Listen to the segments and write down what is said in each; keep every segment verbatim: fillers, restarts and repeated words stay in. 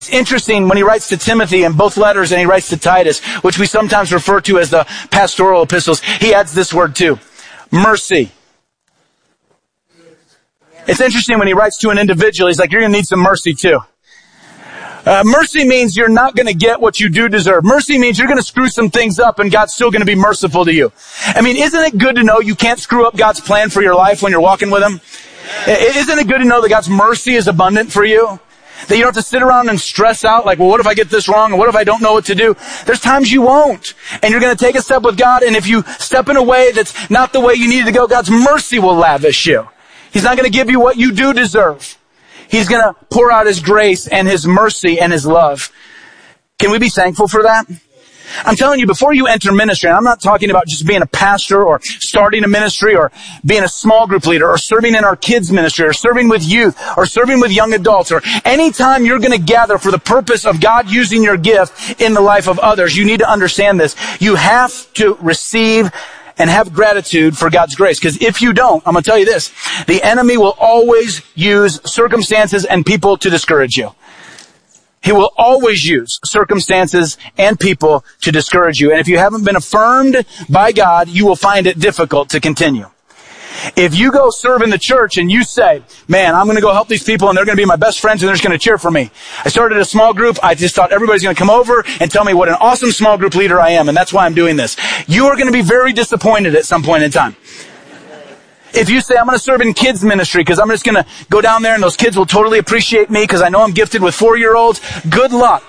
It's interesting when he writes to Timothy in both letters and he writes to Titus, which we sometimes refer to as the pastoral epistles, he adds this word too, mercy. It's interesting when he writes to an individual, he's like, you're going to need some mercy too. Uh, mercy means you're not going to get what you do deserve. Mercy means you're going to screw some things up and God's still going to be merciful to you. I mean, isn't it good to know you can't screw up God's plan for your life when you're walking with Him? Isn't it good to know that God's mercy is abundant for you? That you don't have to sit around and stress out like, well, what if I get this wrong? And what if I don't know what to do? There's times you won't. And you're going to take a step with God. And if you step in a way that's not the way you need to go, God's mercy will lavish you. He's not going to give you what you do deserve. He's going to pour out His grace and His mercy and His love. Can we be thankful for that? I'm telling you, before you enter ministry, and I'm not talking about just being a pastor or starting a ministry or being a small group leader or serving in our kids ministry or serving with youth or serving with young adults or anytime you're going to gather for the purpose of God using your gift in the life of others, you need to understand this. You have to receive and have gratitude for God's grace. Because if you don't, I'm going to tell you this, the enemy will always use circumstances and people to discourage you. He will always use circumstances and people to discourage you. And if you haven't been affirmed by God, you will find it difficult to continue. If you go serve in the church and you say, man, I'm going to go help these people and they're going to be my best friends and they're just going to cheer for me. I started a small group. I just thought everybody's going to come over and tell me what an awesome small group leader I am. And that's why I'm doing this. You are going to be very disappointed at some point in time. If you say, I'm going to serve in kids ministry because I'm just going to go down there and those kids will totally appreciate me because I know I'm gifted with four-year-olds, good luck.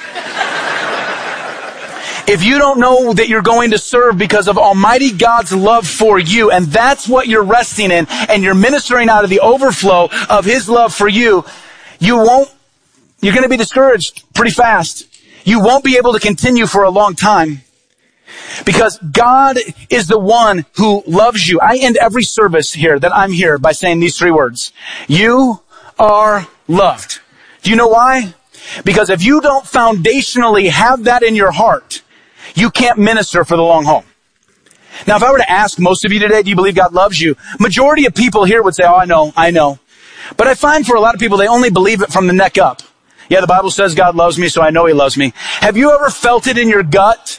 If you don't know that you're going to serve because of Almighty God's love for you, and that's what you're resting in, and you're ministering out of the overflow of His love for you, you won't, you're going to be discouraged pretty fast. You won't be able to continue for a long time. Because God is the one who loves you. I end every service here that I'm here by saying these three words. You are loved. Do you know why? Because if you don't foundationally have that in your heart, you can't minister for the long haul. Now, if I were to ask most of you today, do you believe God loves you? Majority of people here would say, oh, I know, I know. But I find for a lot of people, they only believe it from the neck up. Yeah, the Bible says God loves me, so I know He loves me. Have you ever felt it in your gut?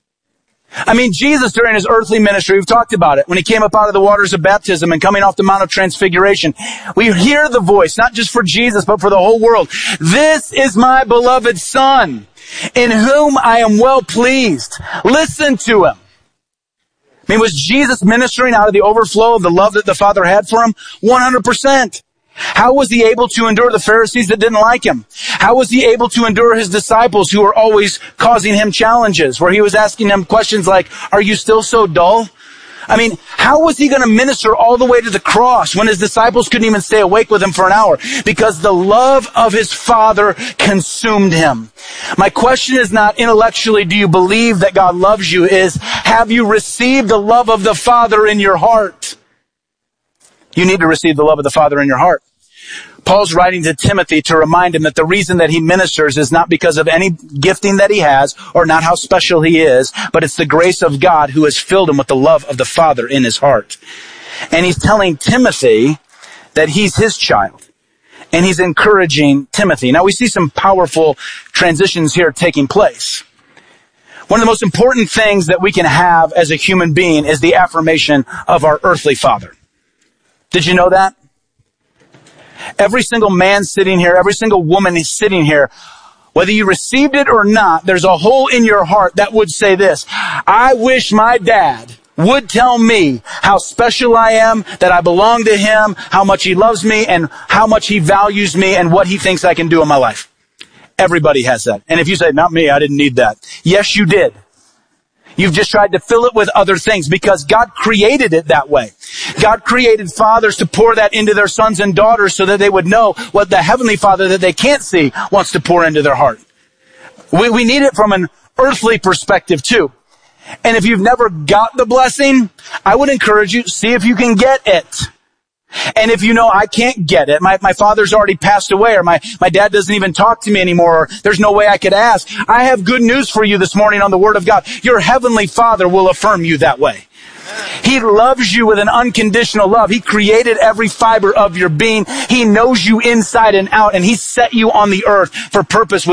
I mean, Jesus during His earthly ministry, we've talked about it, when He came up out of the waters of baptism and coming off the Mount of Transfiguration, we hear the voice, not just for Jesus, but for the whole world. This is my beloved Son, in whom I am well pleased. Listen to Him. I mean, was Jesus ministering out of the overflow of the love that the Father had for Him? one hundred percent. How was He able to endure the Pharisees that didn't like Him? How was He able to endure His disciples who were always causing Him challenges, where He was asking them questions like, are you still so dull? I mean, how was He going to minister all the way to the cross when His disciples couldn't even stay awake with Him for an hour? Because the love of His Father consumed Him. My question is not intellectually, do you believe that God loves you? Is, have you received the love of the Father in your heart? You need to receive the love of the Father in your heart. Paul's writing to Timothy to remind him that the reason that he ministers is not because of any gifting that he has or not how special he is, but it's the grace of God who has filled him with the love of the Father in his heart. And he's telling Timothy that he's his child. And he's encouraging Timothy. Now we see some powerful transitions here taking place. One of the most important things that we can have as a human being is the affirmation of our earthly father. Did you know that? Every single man sitting here, every single woman sitting here, whether you received it or not, there's a hole in your heart that would say this: I wish my dad would tell me how special I am, that I belong to him, how much he loves me, and how much he values me, and what he thinks I can do in my life. Everybody has that. And if you say, not me, I didn't need that. Yes, you did. You've just tried to fill it with other things because God created it that way. God created fathers to pour that into their sons and daughters so that they would know what the Heavenly Father that they can't see wants to pour into their heart. We, we need it from an earthly perspective too. And if you've never got the blessing, I would encourage you, see if you can get it. And if you know, I can't get it, my, my father's already passed away, or my, my dad doesn't even talk to me anymore, or there's no way I could ask, I have good news for you this morning on the Word of God. Your Heavenly Father will affirm you that way. He loves you with an unconditional love. He created every fiber of your being. He knows you inside and out, and He set you on the earth for purpose with